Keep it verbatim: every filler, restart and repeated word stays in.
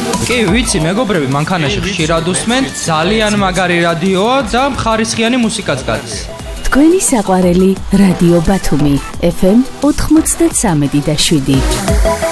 კი, ვიცი, მეგობრები, მანქანაში ხშირად უსმენთ, ძალიან მაგარი რადიოა და ხარისხიანი მუსიკაც გადის. თქვენი საყვარელი რადიო ბათუმი, ეფ ემ ოთხმოცდათსამი და შვიდი.